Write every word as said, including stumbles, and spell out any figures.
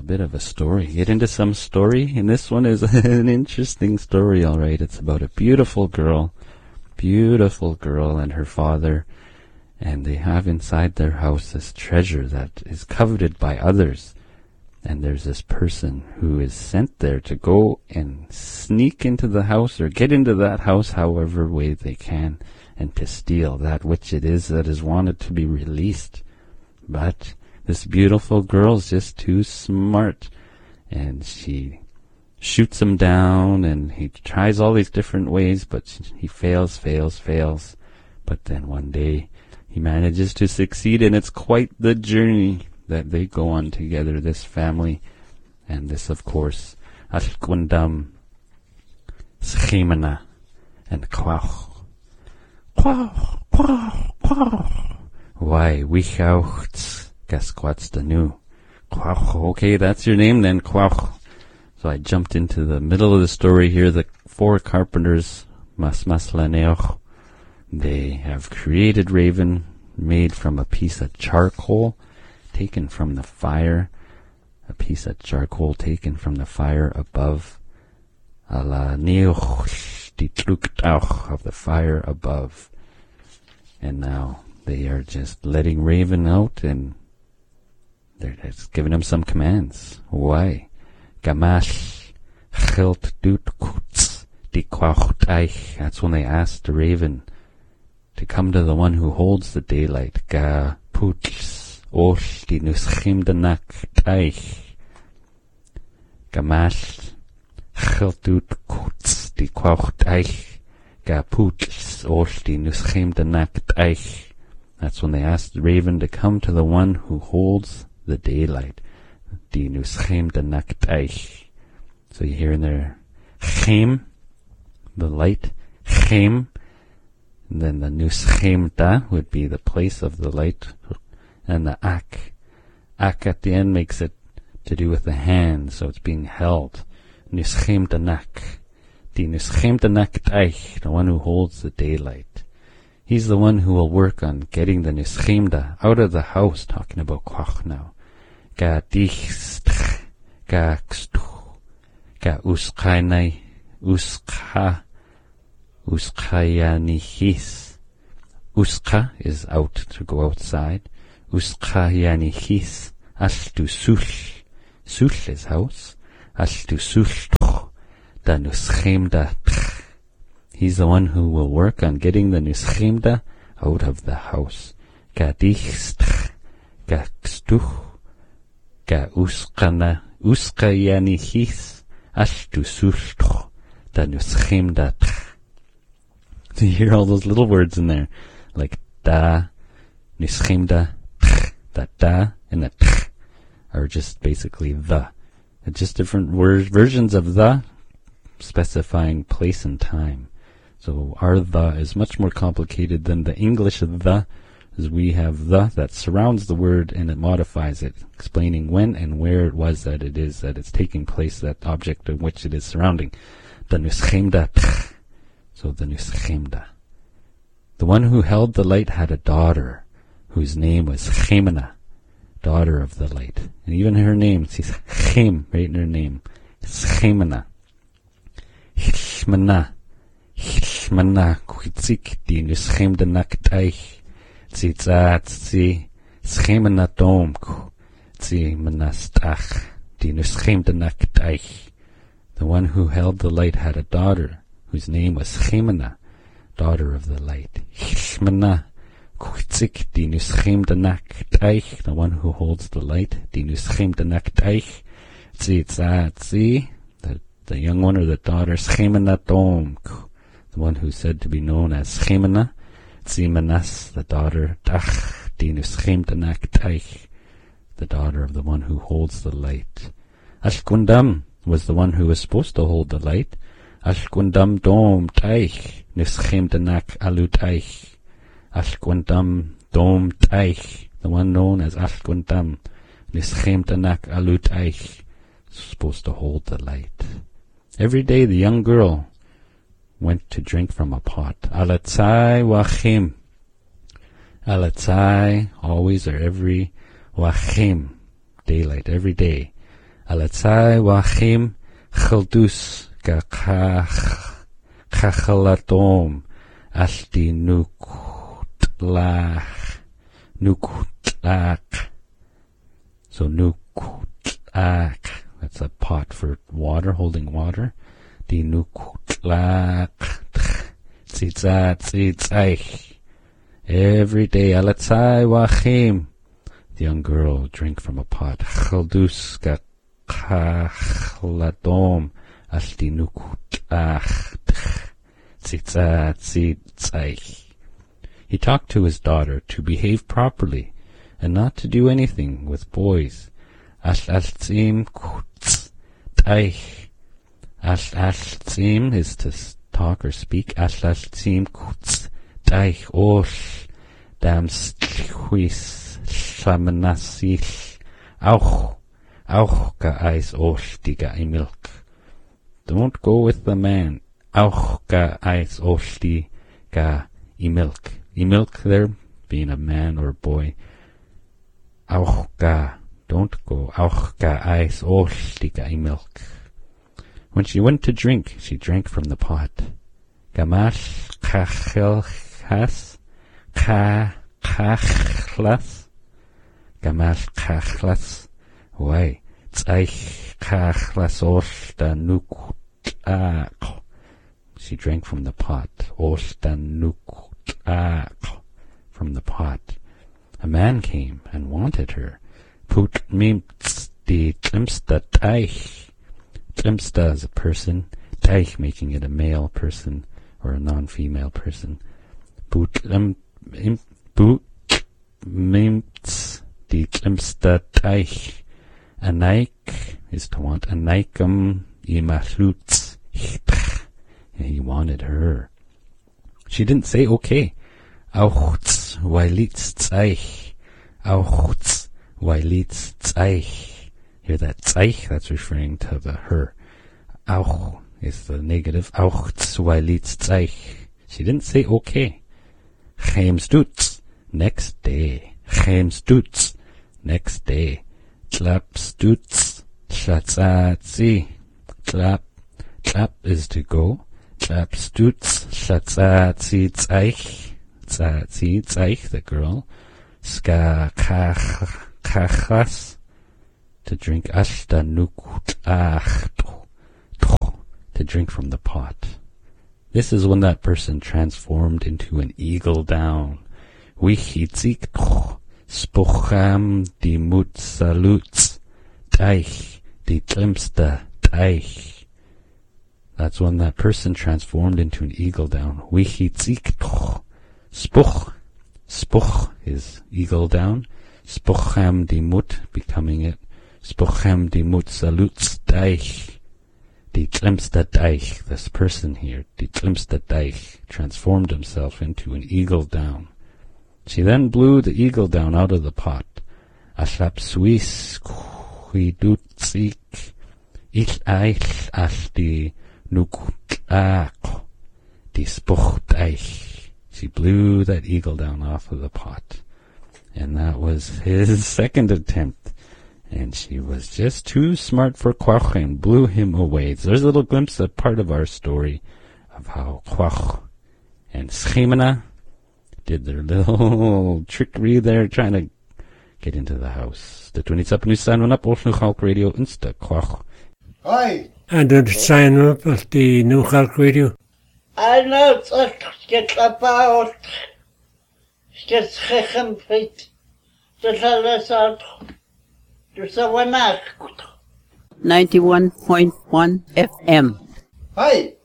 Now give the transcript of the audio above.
bit of a story. Get into some story, and this one is an interesting story, all right. It's about a beautiful girl, beautiful girl and her father, and they have inside their house this treasure that is coveted by others. And there's this person who is sent there to go and sneak into the house or get into that house however way they can and to steal that which it is that is wanted to be released. But this beautiful girl's just too smart, and she shoots him down, and he tries all these different ways, but he fails, fails, fails. But then one day he manages to succeed, and it's quite the journey that they go on together, this family. And this, of course, Ashkwandam, Schemena, and Kwach. Kwach, Kwach, Kwach. Why, Wichauchts, Gasquats the new. Kwach, okay, that's your name then, Kwach. So I jumped into the middle of the story here. The four carpenters, Mas Mas Laneoch, they have created Raven, made from a piece of charcoal taken from the fire, a piece of charcoal taken from the fire above, ala neoch die truktauch of the fire above. And now they are just letting Raven out, and they're just giving him some commands. Why? Gamash chilt dut kuts die kwaucht eich. That's when they asked the Raven to come to the one who holds the daylight. Ga puts Osh die nuschim de nak teich. Gamash chiltut kuts die kwauch teich. Gaputs osh die nuschim de nak teich. That's when they asked the Raven to come to the one who holds the daylight. Die nuschim de nak teich. So you hear in there, chem, the light, chem, and then the nuschim da would be the place of the light. And the ak, ak at the end makes it to do with the hand, so it's being held. Nuschem danak, the nuschem danak taich, the one who holds the daylight. He's the one who will work on getting the nuschemda out of the house, talking about kwach now. Ga dichstch, ga kstuch, ga uskainai, uska, uskayanichis. Uska is out, to go outside. Uska yanichis, ashtu sush. Sush is house. Ashtu sush toch, da nuschemda tch. He's the one who will work on getting the nuschemda out of the house. Ga dichstch, ga kstuch, ga uskana, uska yanichis, ashtu sush toch, da nuschemda tch. So you hear all those little words in there, like da, nuschemda, that da and that tch are just basically the. They're just different word, versions of the, specifying place and time. So our the is much more complicated than the English the, as we have the that surrounds the word and it modifies it, explaining when and where it was that it is that it's taking place, that object of which it is surrounding. The nuschemda tch. So the nuschemda. The one who held the light had a daughter, whose name was Chemena, daughter of the light. And even her name, she's Chem, right in her name. Chemena. Hishmana. Hishmana kwitzik di nuschem de naktaich. Tzitza tzi schemena domk. Tzi manastach di nuschem de naktaich. The one who held the light had a daughter, whose name was Chemena, daughter of the light. Hishmana. Kwitzik di nuschem de naktaich, the one who holds the light, di nuschem de naktaich, tzitza tzi, the the young one or the daughter, Schemena domk, the one who's said to be known as Schemena, tzi manas, the daughter, tach, di nuschem de naktaich, the daughter of the one who holds the light. Ashkwandam was the one who was supposed to hold the light. Ashkwandam dom taich, nuschem de nak alutaich. Ashkwandam Dom Teich, the one known as Ashkwandam, Nischem Tanak Alut Eich, supposed to hold the light. Every day the young girl went to drink from a pot. Alatzai Wachim. Alatzai, always or every, Wachim, daylight, every day. Alatai wachim childus ga chachalatom alti nuklach nuklach. So nuklach, that's a pot for water, holding water. Di nuklach tzitza tzitzaich. Every day, alatai wachim. The young girl drank from a pot. Childus ga chachladom alti nuklach tzitza tzitzaich. He talked to his daughter to behave properly and not to do anything with boys. Ash-altzim kutz taich. Ash-altzim is to talk or speak. Ash-altzim kutz taich osh dam stchuis shamanasil auch auch ga eis osh diga i milk. Don't go with the man. Auch ga eis osh diga i milk. I milk there being a man or a boy. Auch ga, don't go. Auch ga eis osh diga i milk. When she went to drink, she drank from the pot. Gamash kachelchas, ka kachlas, gamash kachlas. Why? Tzayich kachlas osh da nuklach. She drank from the pot. Osh da nuklach, from the pot. A man came and wanted her. Put mimts di tlimsta taich. Tlimsta is a person, taich making it a male person or a non-female person. Put mimts di tlimsta taich. A naik is to want. A naikam imachluts. He wanted her. She didn't say okay. Auchz wailitz tzaich. Auchz wailitz tzaich. Hear that tzaich? That's referring to the her. Auch is the negative. Auchz wailitz tzaich. She didn't say okay. Chemstutz. Next day. Chemstutz. Next day. Tlapstutz. Tlatzatzi. Tlap. Tlap is to go. Tlapstutz. Tlatzatzi tzaich. Tzatzi tzaich, the girl. Ska kachas. To drink. Ashta nuklach. To drink from the pot. This is when that person transformed into an eagle down. Wichitzik spucham di mutsalutz taich di tlimsta taich. That's when that person transformed into an eagle down. Wichitzik spuch. Spuch is eagle down. Spucham di mut, becoming it. Spucham di mutsalutz taich. Die Tlimsta Deich, this person here, die Tlimsta Deich, transformed himself into an eagle down. She then blew the eagle down out of the pot. Ashlap Swiss Kuidutzik Ich Eich Ash di Nuklach die Spuch Deich. She blew that eagle down off of the pot. And that was his second attempt. And she was just too smart for Quach and blew him away. So there's a little glimpse of part of our story of how Quach and Schemena did their little trickery there, trying to get into the house. The twenty up news sign up, Ocean Chalk Radio, Insta Quach. Hi. And the sign up of the New Chalk Radio. I know it's get about get schechem fit. Just alles out. ninety-one point one F M. Hi.